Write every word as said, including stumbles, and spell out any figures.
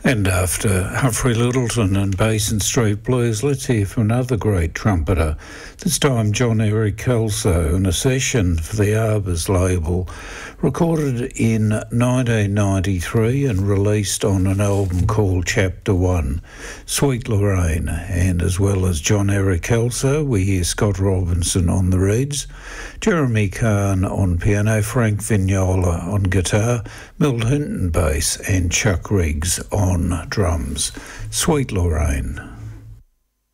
And after Humphrey Littleton and Basin Street Blues, let's hear from another great trumpeter, this time John Eric Kelso, in a session for the Arbors label, recorded in nineteen ninety-three and released on an album called Chapter One, Sweet Lorraine. And as well as John Eric Kelso, we hear Scott Robinson on the reeds, Jeremy Kahn on piano, Frank Vignola on guitar, Milt Hinton bass, and Chuck Riggs on drums. Sweet Lorraine.